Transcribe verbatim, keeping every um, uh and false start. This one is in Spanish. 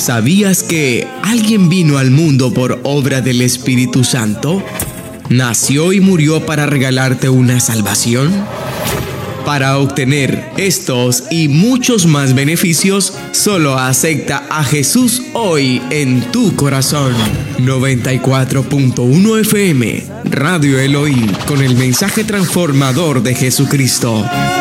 ¿Sabías que alguien vino al mundo por obra del Espíritu Santo? ¿Nació y murió para regalarte una salvación? Para obtener estos y muchos más beneficios, solo acepta a Jesús hoy en tu corazón. noventa y cuatro punto uno F M, Radio Elohim, con el mensaje transformador de Jesucristo.